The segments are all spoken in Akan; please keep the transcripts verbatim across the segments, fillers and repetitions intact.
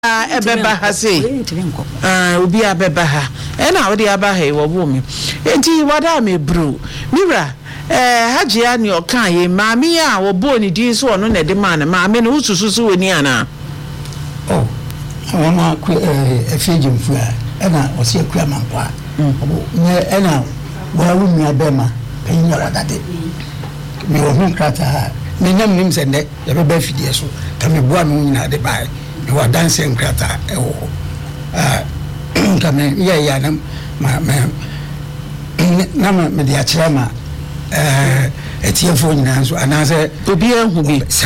ebeba ha sei ah obi abeba ha e na wodi aba ha wo bo mi enti wada me bro mira eh haji ani okan ye maami a wo bo ni din so ono na de ma na maami no usususu woni ana oh ona ku eh efejem fu a e na o se ku amankwa obo ne e na wa wu mi abema pe nyora dade mi wo hu krata ha me nyam nim se ne ye be ba fidie so ta me bua no nyina de bai me wa dance krata e wo ah ka me ye ya na ma me na me de akira ma eh etiefo nyina so anase obi ehu bi sa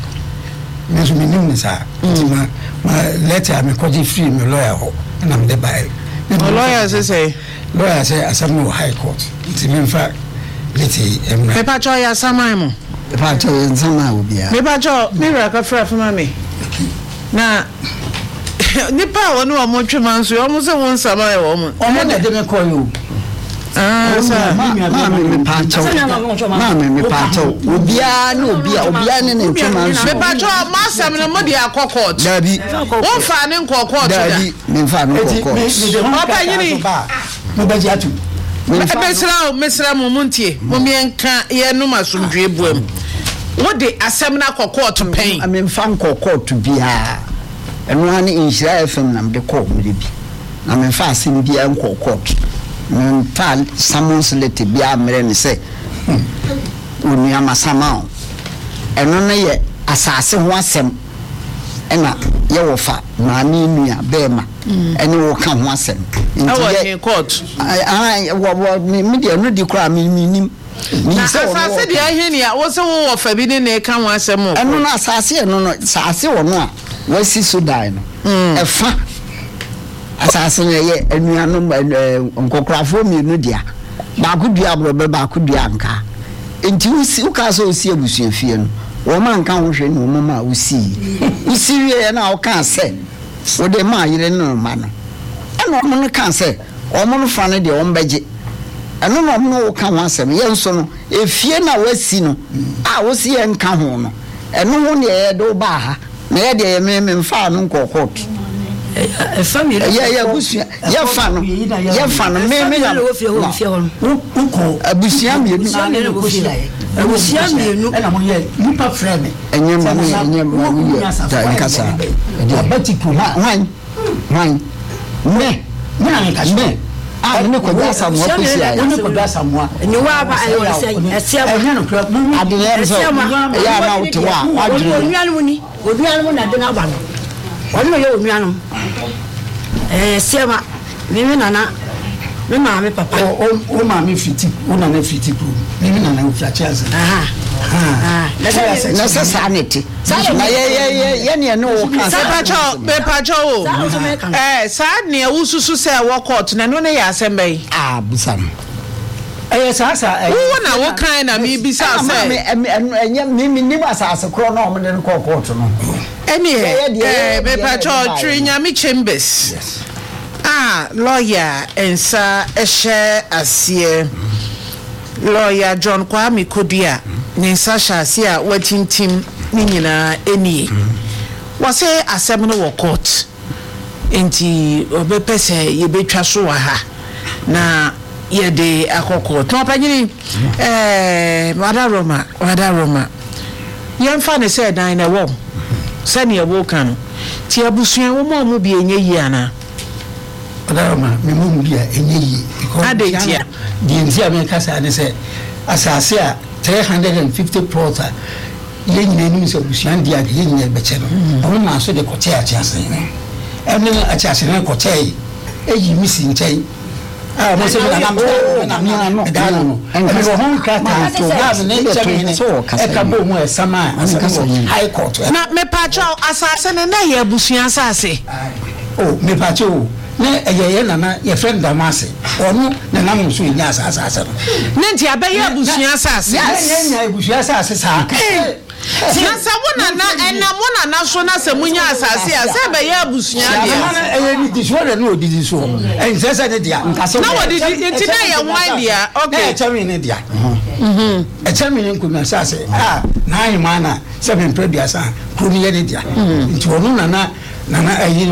me so me nim ne sa ti ma ma letter me koji free me lawyer ho na me de bai the lawyer say say lawyer say asam no high court ti me fa leti emra me pa cho ya samai mo e pa cho nsama obia me pa cho mira ka fra fa me na nipa wonu o mo twema nso o mo se won samai wo mo o mo na de me call you ah sa ma me me pa cho ma me me pa cho obia na obia obia ne ne twema nso me pa cho ma sam na mo di akokot dabi won fa ne nkokot dabi me fa no kokot papa yini mo ba ji atu mesra mesra mo muntie mo mienka ye no masomdwe buam wo de asem na kokot pen I mean fan kokot bia eno ani inshira F M nam de ko me bi na me fa asem bia kokot me fa summons letter bia mere ne se oni amasama eno na ye asase ho asem ena ye wo fa na ni nua bema ene wo ka ho asem nti ye court ah wo me de no di kra me nim na asase de aheni a wo se wo wo fa bi ne ne ka ho asem o eno na asase eno no asase wo no a wasi so dai no e fa asase ne ye enua no nkokrafo mi no dia ba ku dua bro ba ku dua nka enti usi uka so usi abusu afie no wo man kan ho hwe no mo ma usi usi wie na o kan se wo de ma yire no ma no eno mo no kan se o mo no fa ne de o mbeje eno no mo no kan ho asem ye nso no efie na wasi no a wo si ye nka ho no eno ho ne ye do ba ha na ye de ye me me mfa no nkokot e family ya ya busia ya fa no ya fa no me me ya wo fie wo fie ho uko abusia me nu abusia me nu na mo ye nipa frame enye mo enye mo ye da nkasa abati ko ha wan wan me na nka me ah ne ko da samuwa ko sia ne ko da samuwa ni wa ba ayo se ese enye no kra adele so ya na utwa adele onuanu ni onuanu na de na ba no onu ye onuanu eh sema mimi nana me ma me papa o o ma me fiti o na na fiti pro mimi nana o flacha za aha ah na sa sanity na ye ye ye ye ne no o kan sa pa cho be pa cho o eh sa ne ususu se wo court na no ne ya asembei ah bisam eh sa sa wo na wo kan na mi bisa se enye mimi ni asase kro na o me ne ko court no any eh be pa cho Nyame Chambers ah lawyer ensa ehye asie lawyer John Kwame Kodua nensa shase a watintim ni nyina enie wase asem no wo court enti obepese ye betwa so wa ha na ye de akoko to panyini eh wada Roma wada Roma yemfa ne se dan na wo sani e wo kan ti abusua wo mo mo bi enye yi ana Roma me mo bi enye yi adetia di ntia me kasa ne se asase a three hundred fifty plots ye nyina ni so abusua dia ye nyina beche no o na so de kote a chiase ne ene a chiase ne kote yi eyi misi nchai ah mo se na na na no da no ene go hon kata to gas ne chemi ne e ka bo mu e sama high court na me pacho asase ne na ye abusua asase oh me pacho ne eyeye nana ye friend damase onu na nam so nya asase asase ne nti abaye abusua asase ne nya abusua asase sa na sa wona na ena wona na so na se munya asase a se be ya abusua dia eye ni diso na no didi so en se se ne dia na wo didi nti na ye wan dia okay e chami ne dia mhm e chami ne nku na asase ah na imana seven previous ah kuni ye ne dia nti onu na na nana ayi